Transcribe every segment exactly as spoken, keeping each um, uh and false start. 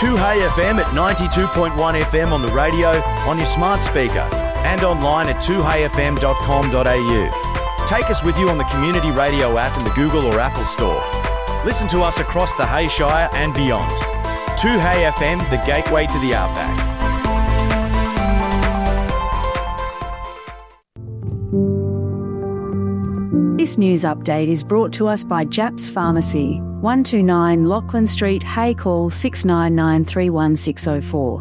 two Hey F M at ninety-two point one F M on the radio, on your smart speaker, and online at two hey f m dot com dot a u. Take us with you on the Community Radio app in the Google or Apple Store. Listen to us across the Hay Shire and beyond. two Hey F M, the gateway to the outback. This news update is brought to us by Japs Pharmacy, one two nine Lachlan Street, Hay, call six nine nine three one six zero four.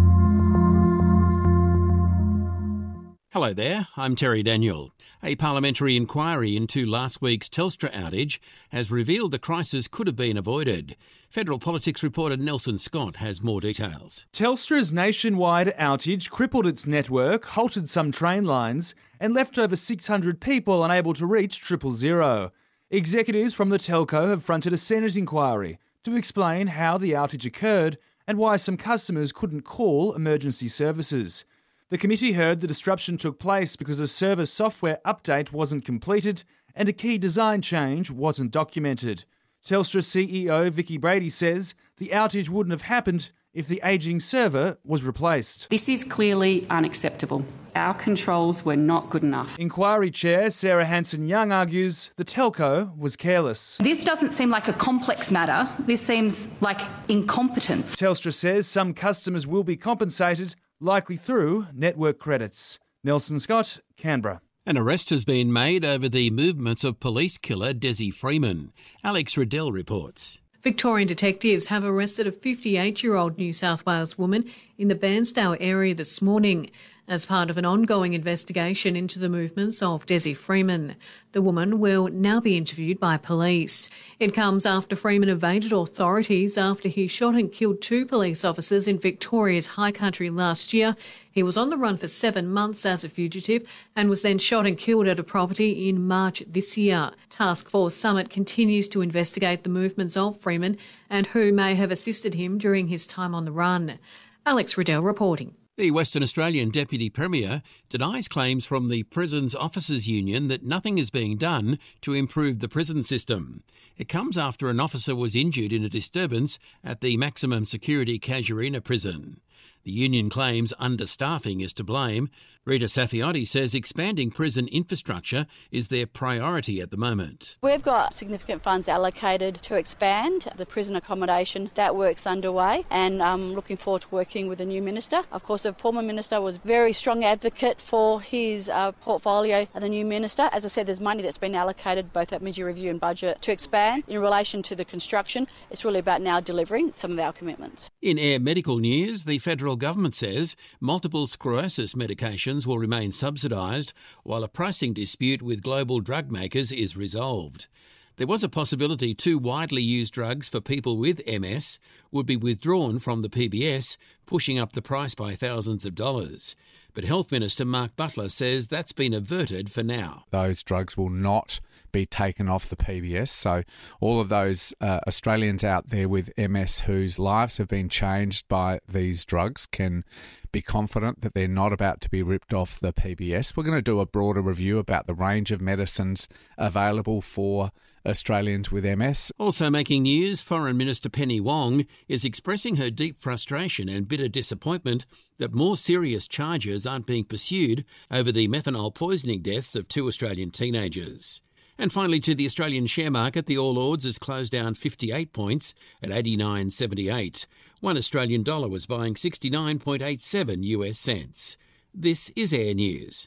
Hello there, I'm Terry Daniel. A parliamentary inquiry into last week's Telstra outage has revealed the crisis could have been avoided. Federal Politics reporter Nelson Scott has more details. Telstra's nationwide outage crippled its network, halted some train lines, and left over six hundred people unable to reach triple zero. Executives from the telco have fronted a Senate inquiry to explain how the outage occurred and why some customers couldn't call emergency services. The committee heard the disruption took place because a server software update wasn't completed and a key design change wasn't documented. Telstra C E O Vicki Brady says the outage wouldn't have happened if the ageing server was replaced. This is clearly unacceptable. Our controls were not good enough. Inquiry Chair Sarah Hanson-Young argues the telco was careless. This doesn't seem like a complex matter. This seems like incompetence. Telstra says some customers will be compensated, likely through network credits. Nelson Scott, Canberra. An arrest has been made over the movements of police killer Desi Freeman. Alex Riddell reports. Victorian detectives have arrested a fifty-eight-year-old New South Wales woman in the Bairnstow area this morning as part of an ongoing investigation into the movements of Desi Freeman. The woman will now be interviewed by police. It comes after Freeman evaded authorities after he shot and killed two police officers in Victoria's High Country last year. He was on the run for seven months as a fugitive and was then shot and killed at a property in March this year. Task Force Summit continues to investigate the movements of Freeman and who may have assisted him during his time on the run. Alex Riddell reporting. The Western Australian Deputy Premier denies claims from the Prisons Officers Union that nothing is being done to improve the prison system. It comes after an officer was injured in a disturbance at the maximum security Casuarina prison. The union claims understaffing is to blame. Rita Safiotti says expanding prison infrastructure is their priority at the moment. We've got significant funds allocated to expand the prison accommodation. That work's underway and I'm looking forward to working with the new minister. Of course, the former minister was a very strong advocate for his uh, portfolio and the new minister. As I said, there's money that's been allocated both at mid-year review and budget to expand. In relation to the construction, it's really about now delivering some of our commitments. In Air Medical news, the federal government says multiple sclerosis medications will remain subsidised while a pricing dispute with global drug makers is resolved. There was a possibility two widely used drugs for people with M S would be withdrawn from the P B S, pushing up the price by thousands of dollars. But Health Minister Mark Butler says that's been averted for now. Those drugs will not be taken off the P B S. So all of those uh, Australians out there with M S whose lives have been changed by these drugs can be confident that they're not about to be ripped off the P B S. We're going to do a broader review about the range of medicines available for Australians with M S. Also making news, Foreign Minister Penny Wong is expressing her deep frustration and bitter disappointment that more serious charges aren't being pursued over the methanol poisoning deaths of two Australian teenagers. And finally, to the Australian share market, the All Ords has closed down fifty-eight points at eighty-nine seventy-eight. One Australian dollar was buying sixty-nine point eight seven U S cents. This is Air News.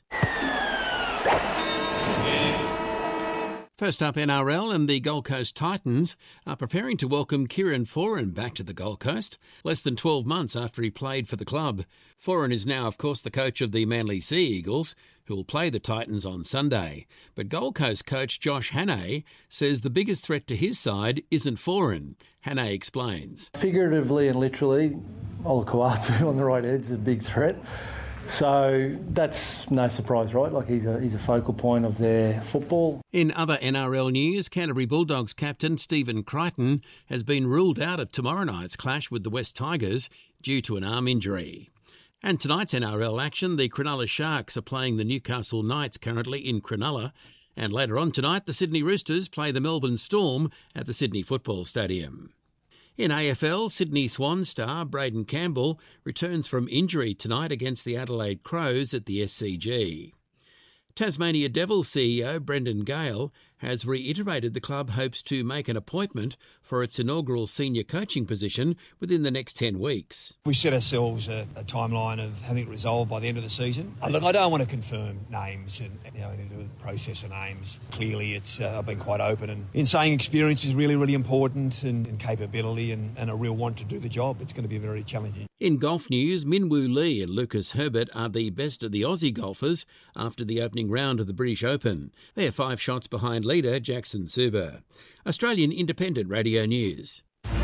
First up, N R L and the Gold Coast Titans are preparing to welcome Kieran Foran back to the Gold Coast, less than twelve months after he played for the club. Foran is now, of course, the coach of the Manly Sea Eagles, who will play the Titans on Sunday. But Gold Coast coach Josh Hannay says the biggest threat to his side isn't Foran. Hannay explains. Figuratively and literally, Olakau'atu on the right edge is a big threat. So that's no surprise, right? Like he's a he's a focal point of their football. In other N R L news, Canterbury Bulldogs captain Stephen Crichton has been ruled out of tomorrow night's clash with the West Tigers due to an arm injury. And tonight's N R L action, the Cronulla Sharks are playing the Newcastle Knights currently in Cronulla. And later on tonight, the Sydney Roosters play the Melbourne Storm at the Sydney Football Stadium. In A F L, Sydney Swan star Braden Campbell returns from injury tonight against the Adelaide Crows at the S C G. Tasmania Devils C E O Brendan Gale has reiterated the club hopes to make an appointment for its inaugural senior coaching position within the next ten weeks. We set ourselves a, a timeline of having it resolved by the end of the season. Uh, look, I don't want to confirm names and you know anything to do with the process of names. Clearly, it's uh, I've been quite open and in saying experience is really, really important and, and capability and, and a real want to do the job. It's going to be very challenging. In golf news, Min Woo Lee and Lucas Herbert are the best of the Aussie golfers after the opening round of the British Open. They are five shots behind leader Jackson Suber. Australian Independent Radio News.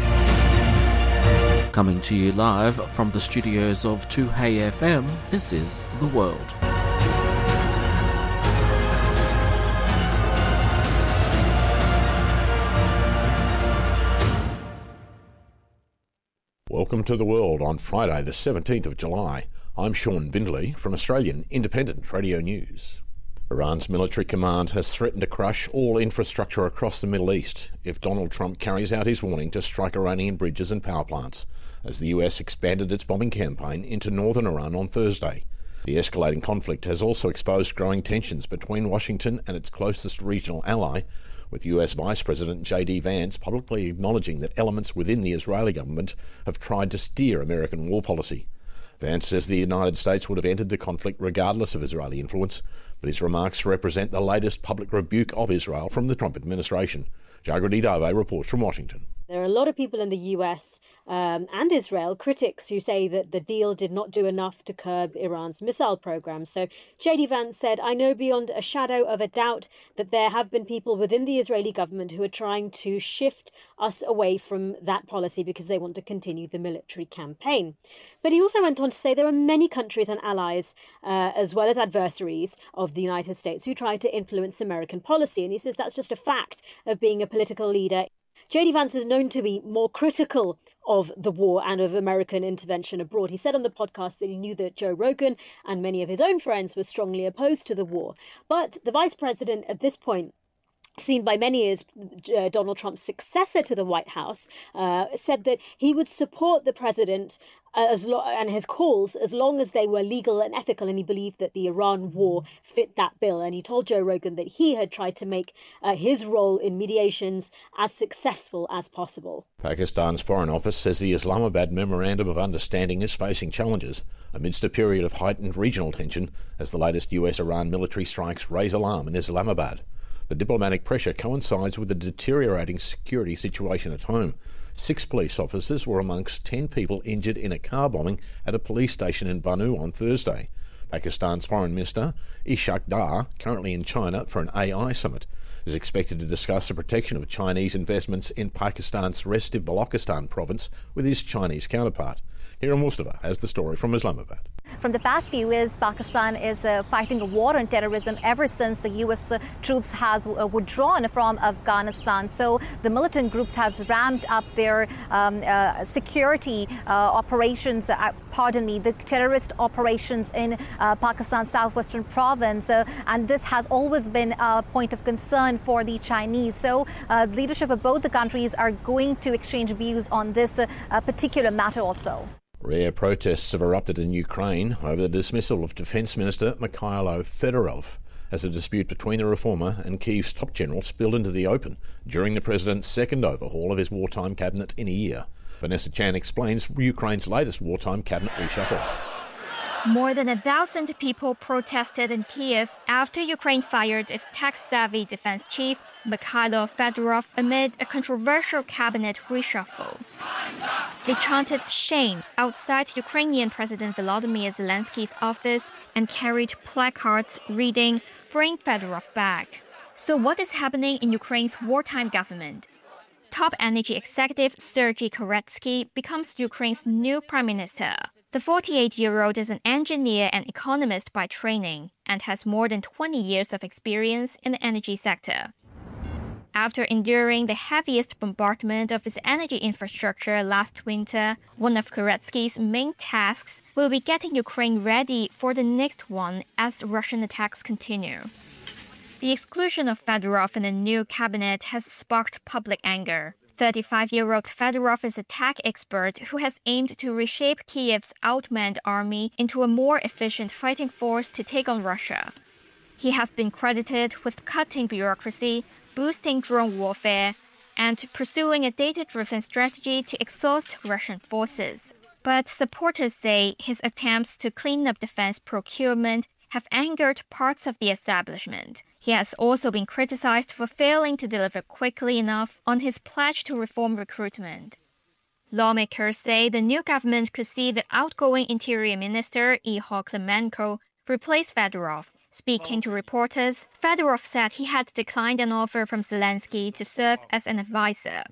Coming to you live from the studios of two Hey F M, this is The World. Welcome to The World on Friday the seventeenth of July. I'm Sean Bindley from Australian Independent Radio News. Iran's military command has threatened to crush all infrastructure across the Middle East if Donald Trump carries out his warning to strike Iranian bridges and power plants, as the U S expanded its bombing campaign into northern Iran on Thursday. The escalating conflict has also exposed growing tensions between Washington and its closest regional ally, with U S Vice President J D Vance publicly acknowledging that elements within the Israeli government have tried to steer American war policy. Vance says the United States would have entered the conflict regardless of Israeli influence, but his remarks represent the latest public rebuke of Israel from the Trump administration. Jagrati Dave reports from Washington. There are a lot of people in the U S um, and Israel, critics who say that the deal did not do enough to curb Iran's missile program. So J D Vance said, "I know beyond a shadow of a doubt that there have been people within the Israeli government who are trying to shift us away from that policy because they want to continue the military campaign." But he also went on to say there are many countries and allies, uh, as well as adversaries of the United States, who try to influence American policy. And he says that's just a fact of being a political leader. J D Vance is known to be more critical of the war and of American intervention abroad. He said on the podcast that he knew that Joe Rogan and many of his own friends were strongly opposed to the war. But the vice president at this point, seen by many as uh, Donald Trump's successor to the White House, uh, said that he would support the president uh, as lo- and his calls as long as they were legal and ethical, and he believed that the Iran war fit that bill. And he told Joe Rogan that he had tried to make uh, his role in mediations as successful as possible. Pakistan's Foreign Office says the Islamabad Memorandum of Understanding is facing challenges amidst a period of heightened regional tension as the latest U S-Iran military strikes raise alarm in Islamabad. The diplomatic pressure coincides with a deteriorating security situation at home. Six police officers were amongst ten people injured in a car bombing at a police station in Bannu on Thursday. Pakistan's Foreign Minister, Ishaq Dar, currently in China for an A I summit, is expected to discuss the protection of Chinese investments in Pakistan's restive Balochistan province with his Chinese counterpart. Hira Mustafa has the story from Islamabad. From the past few years, Pakistan is uh, fighting a war on terrorism ever since the U S uh, troops has uh, withdrawn from Afghanistan. So the militant groups have ramped up their um, uh, security uh, operations, uh, pardon me, the terrorist operations in uh, Pakistan's southwestern province. Uh, and this has always been a point of concern for the Chinese. So uh, leadership of both the countries are going to exchange views on this uh, uh, particular matter also. Rare protests have erupted in Ukraine over the dismissal of Defence Minister Mikhailo Fedorov as a dispute between the reformer and Kyiv's top general spilled into the open during the president's second overhaul of his wartime cabinet in a year. Vanessa Chan explains Ukraine's latest wartime cabinet reshuffle. More than a thousand people protested in Kyiv after Ukraine fired its tech-savvy defense chief, Mikhailo Fedorov, amid a controversial cabinet reshuffle. They chanted shame outside Ukrainian President Volodymyr Zelensky's office and carried placards reading, "Bring Fedorov back." So what is happening in Ukraine's wartime government? Top energy executive Sergei Koretsky becomes Ukraine's new prime minister. The forty-eight-year-old is an engineer and economist by training and has more than twenty years of experience in the energy sector. After enduring the heaviest bombardment of its energy infrastructure last winter, one of Koretsky's main tasks will be getting Ukraine ready for the next one as Russian attacks continue. The exclusion of Fedorov in the new cabinet has sparked public anger. thirty-five-year-old Fedorov is a tech expert who has aimed to reshape Kiev's outmanned army into a more efficient fighting force to take on Russia. He has been credited with cutting bureaucracy, boosting drone warfare, and pursuing a data-driven strategy to exhaust Russian forces. But supporters say his attempts to clean up defense procurement have angered parts of the establishment. He has also been criticized for failing to deliver quickly enough on his pledge to reform recruitment. Lawmakers say the new government could see the outgoing Interior Minister Ihor Klimenko replace Fedorov. Speaking to reporters, Fedorov said he had declined an offer from Zelensky to serve as an advisor.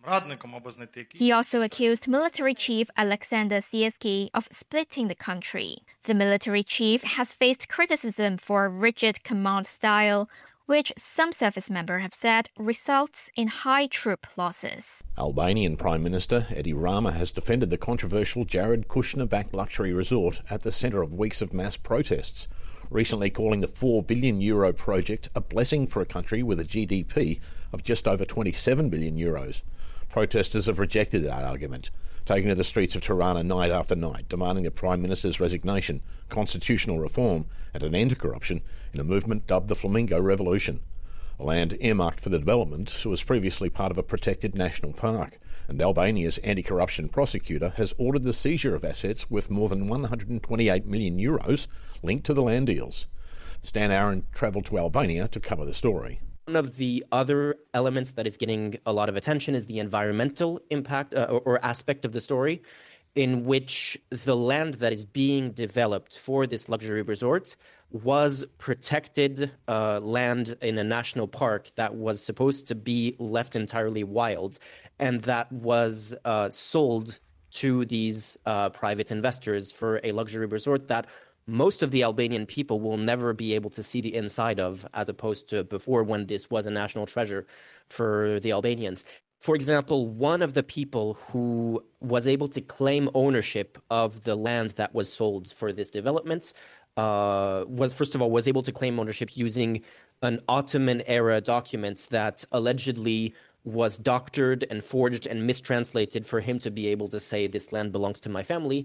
He also accused military chief Alexander Siersky of splitting the country. The military chief has faced criticism for a rigid command style, which some service members have said results in high troop losses. Albanian Prime Minister Edi Rama has defended the controversial Jared Kushner-backed luxury resort at the centre of weeks of mass protests, recently calling the four billion euro project a blessing for a country with a G D P of just over twenty-seven billion euros. Protesters have rejected that argument, taking to the streets of Tirana night after night, demanding the Prime Minister's resignation, constitutional reform and an end to corruption in a movement dubbed the Flamingo Revolution. Land earmarked for the development was previously part of a protected national park, and Albania's anti-corruption prosecutor has ordered the seizure of assets worth more than one hundred twenty-eight million euros linked to the land deals. Stan Aaron travelled to Albania to cover the story. One of the other elements that is getting a lot of attention is the environmental impact uh, or, or aspect of the story, in which the land that is being developed for this luxury resort was protected uh, land in a national park that was supposed to be left entirely wild, and that was uh, sold to these uh, private investors for a luxury resort that most of the Albanian people will never be able to see the inside of, as opposed to before, when this was a national treasure for the Albanians. For example, one of the people who was able to claim ownership of the land that was sold for this development uh, was, first of all, was able to claim ownership using an Ottoman-era document that allegedly was doctored and forged and mistranslated for him to be able to say this land belongs to my family.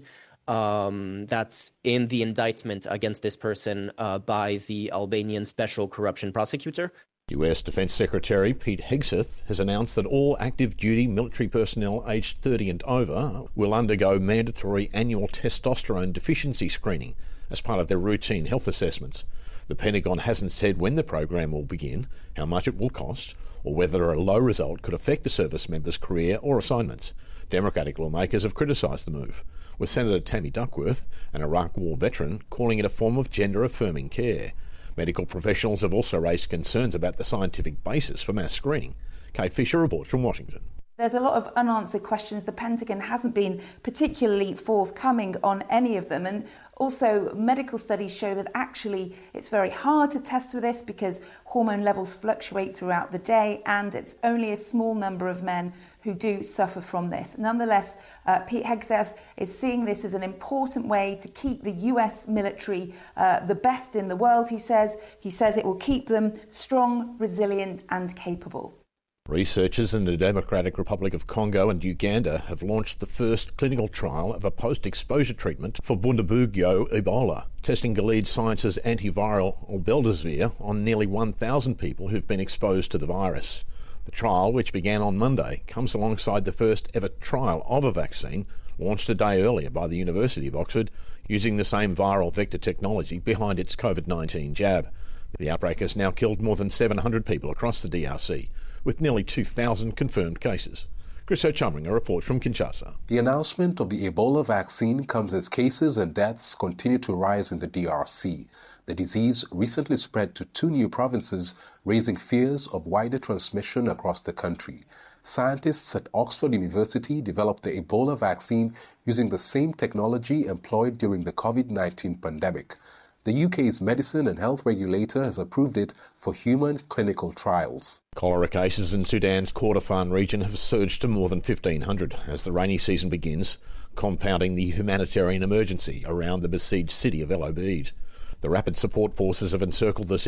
Um, that's in the indictment against this person uh, by the Albanian Special Corruption Prosecutor. U S Defence Secretary Pete Hegseth has announced that all active duty military personnel aged thirty and over will undergo mandatory annual testosterone deficiency screening as part of their routine health assessments. The Pentagon hasn't said when the program will begin, how much it will cost, or whether a low result could affect a service member's career or assignments. Democratic lawmakers have criticised the move, with Senator Tammy Duckworth, an Iraq War veteran, calling it a form of gender-affirming care. Medical professionals have also raised concerns about the scientific basis for mass screening. Kate Fisher reports from Washington. There's a lot of unanswered questions. The Pentagon hasn't been particularly forthcoming on any of them. And also, medical studies show that actually it's very hard to test for this because hormone levels fluctuate throughout the day, and it's only a small number of men who do suffer from this. Nonetheless, uh, Pete Hegseth is seeing this as an important way to keep the U S military uh, the best in the world, he says. He says it will keep them strong, resilient and capable. Researchers in the Democratic Republic of Congo and Uganda have launched the first clinical trial of a post-exposure treatment for Bundibugyo Ebola, testing Gilead Sciences' antiviral Obeldesivir on nearly one thousand people who've been exposed to the virus. The trial, which began on Monday, comes alongside the first ever trial of a vaccine launched a day earlier by the University of Oxford using the same viral vector technology behind its COVID nineteen jab. The outbreak has now killed more than seven hundred people across the D R C, with nearly two thousand confirmed cases. Chris O'Chumringer reports from Kinshasa. The announcement of the Ebola vaccine comes as cases and deaths continue to rise in the D R C. The disease recently spread to two new provinces, raising fears of wider transmission across the country. Scientists at Oxford University developed the Ebola vaccine using the same technology employed during the COVID nineteen pandemic. The U K's medicine and health regulator has approved it for human clinical trials. Cholera cases in Sudan's Kordofan region have surged to more than fifteen hundred as the rainy season begins, compounding the humanitarian emergency around the besieged city of El Obeid. The rapid support forces have encircled the city,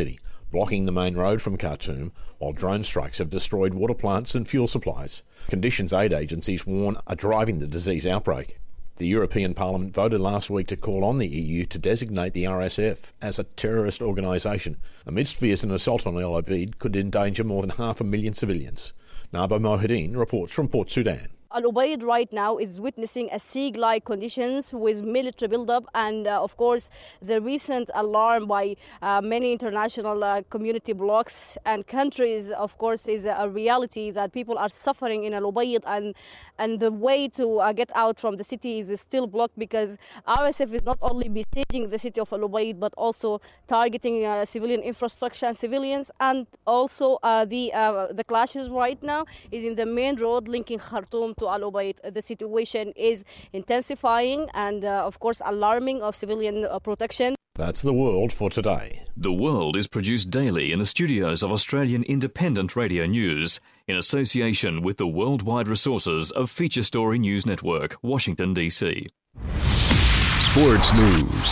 blocking the main road from Khartoum, while drone strikes have destroyed water plants and fuel supplies. Conditions aid agencies warn are driving the disease outbreak. The European Parliament voted last week to call on the E U to designate the R S F as a terrorist organisation, amidst fears an assault on El Obeid could endanger more than half a million civilians. Naba Mohideen reports from Port Sudan. Al Ubaid right now is witnessing a siege-like conditions with military build-up and, uh, of course, the recent alarm by uh, many international uh, community blocs and countries, of course, is a reality that people are suffering in Al Ubaid, and and the way to uh, get out from the city is still blocked because R S F is not only besieging the city of Al Ubaid but also targeting uh, civilian infrastructure and civilians, and also uh, the uh, the clashes right now is in the main road linking Khartoum to Al Ubaid. The situation is intensifying and, uh, of course, alarming of civilian uh, protection. That's The World for today. The World is produced daily in the studios of Australian Independent Radio News in association with the worldwide resources of Feature Story News Network, Washington, D C. Sports News.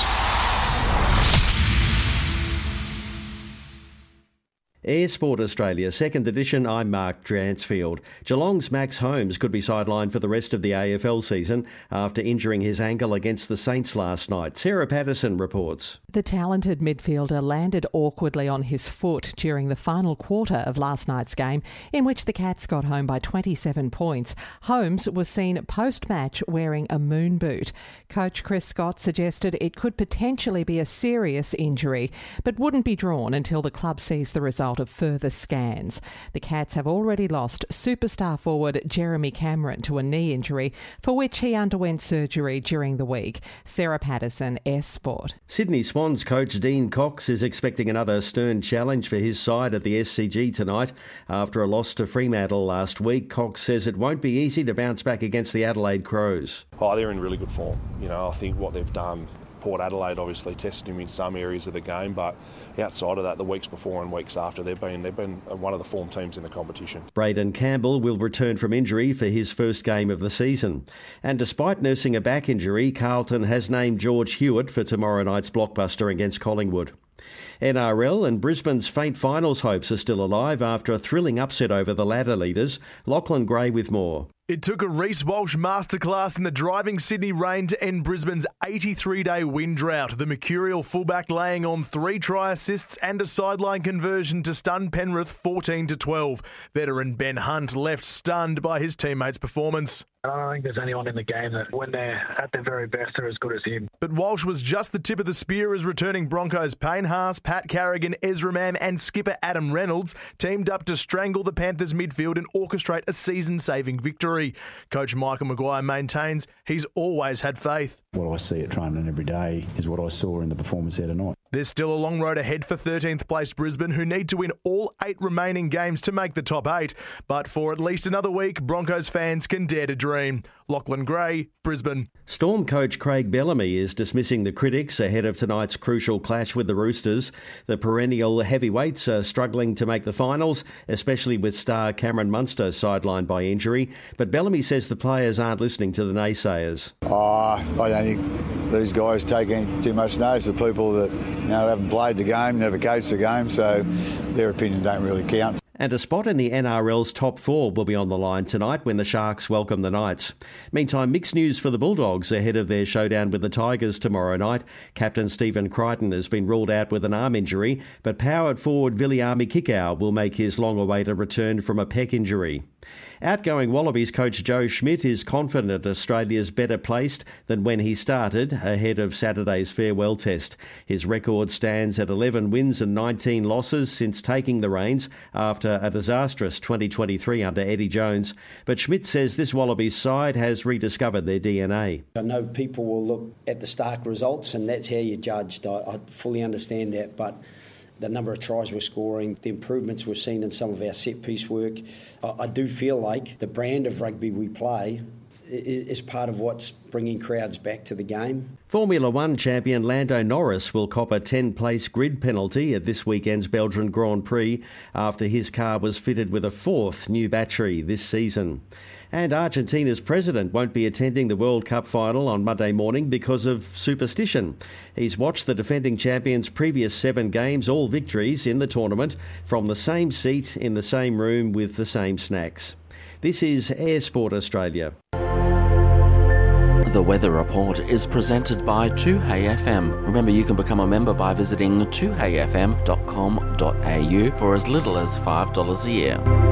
Air Sport Australia, second edition, I'm Mark Dransfield. Geelong's Max Holmes could be sidelined for the rest of the A F L season after injuring his ankle against the Saints last night. Sarah Patterson reports. The talented midfielder landed awkwardly on his foot during the final quarter of last night's game, in which the Cats got home by twenty-seven points. Holmes was seen post-match wearing a moon boot. Coach Chris Scott suggested it could potentially be a serious injury, but wouldn't be drawn until the club sees the result of further scans. The Cats have already lost superstar forward Jeremy Cameron to a knee injury, for which he underwent surgery during the week. Sarah Patterson, S Sport. Sydney Swans coach Dean Cox is expecting another stern challenge for his side at the S C G tonight. After a loss to Fremantle last week, Cox says it won't be easy to bounce back against the Adelaide Crows. Oh, they're in really good form. You know, I think what they've done, Port Adelaide obviously tested him in some areas of the game, but outside of that, the weeks before and weeks after, they've been they've been one of the form teams in the competition. Braden Campbell will return from injury for his first game of the season. And despite nursing a back injury, Carlton has named George Hewitt for tomorrow night's blockbuster against Collingwood. N R L and Brisbane's faint finals hopes are still alive after a thrilling upset over the ladder leaders. Lachlan Gray with more. It took a Reece Walsh masterclass in the driving Sydney rain to end Brisbane's eighty-three day win drought. The mercurial fullback laying on three try assists and a sideline conversion to stun Penrith fourteen to twelve. Veteran Ben Hunt left stunned by his teammates' performance. I don't think there's anyone in the game that, when they're at their very best, are as good as him. But Walsh was just the tip of the spear as returning Broncos Payne Haas, Pat Carrigan, Ezra Mam and skipper Adam Reynolds teamed up to strangle the Panthers midfield and orchestrate a season-saving victory. Coach Michael Maguire maintains he's always had faith. What I see at training every day is what I saw in the performance there tonight. There's still a long road ahead for thirteenth placed Brisbane, who need to win all eight remaining games to make the top eight. But for at least another week, Broncos fans can dare to dream. Lachlan Gray, Brisbane. Storm coach Craig Bellamy is dismissing the critics ahead of tonight's crucial clash with the Roosters. The perennial heavyweights are struggling to make the finals, especially with star Cameron Munster sidelined by injury. But Bellamy says the players aren't listening to the naysayers. Oh, I don't think these guys take any too much notice of people that you know haven't played the game, never coached the game, so their opinion don't really count. And a spot in the N R L's top four will be on the line tonight when the Sharks welcome the Knights. Meantime, mixed news for the Bulldogs ahead of their showdown with the Tigers tomorrow night. Captain Stephen Crichton has been ruled out with an arm injury, but powered forward Viliami Kikau will make his long-awaited return from a pec injury. Outgoing Wallabies coach Joe Schmidt is confident Australia's better placed than when he started ahead of Saturday's farewell test. His record stands at eleven wins and nineteen losses since taking the reins after a disastrous twenty twenty-three under Eddie Jones. But Schmidt says this Wallabies side has rediscovered their D N A. I know people will look at the stark results and that's how you're judged. I, I fully understand that, but the number of tries we're scoring, the improvements we've seen in some of our set-piece work. I, I do feel like the brand of rugby we play is part of what's bringing crowds back to the game. Formula One champion Lando Norris will cop a ten-place grid penalty at this weekend's Belgian Grand Prix after his car was fitted with a fourth new battery this season. And Argentina's president won't be attending the World Cup final on Monday morning because of superstition. He's watched the defending champions' previous seven games, all victories in the tournament, from the same seat in the same room with the same snacks. This is Air Sport Australia. The weather report is presented by two Hey F M. Remember, you can become a member by visiting two hey f m dot com dot a u for as little as five dollars a year.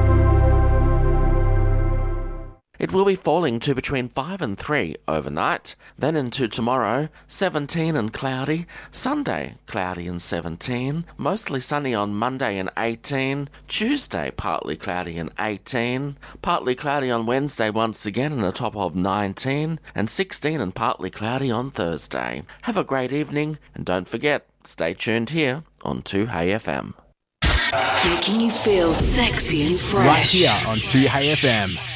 It will be falling to between five and three overnight. Then into tomorrow, seventeen and cloudy. Sunday, cloudy and seventeen. Mostly sunny on Monday and eighteen. Tuesday, partly cloudy and eighteen. Partly cloudy on Wednesday once again and a top of nineteen. And sixteen and partly cloudy on Thursday. Have a great evening and don't forget, stay tuned here on two Hey F M. Making you feel sexy and fresh. Right here on two Hey F M.